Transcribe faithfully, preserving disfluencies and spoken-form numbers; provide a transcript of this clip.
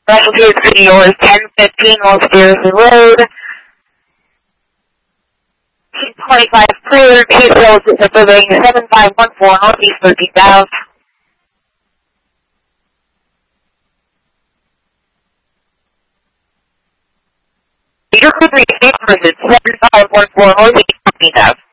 Russell Pierce Video is ten fifteen West Jersey Road. twenty-five clear, two cells is a building seven five one four Northeast thirteenth Ave. Your crew three six is seven five one four Northeast thirteenth Ave.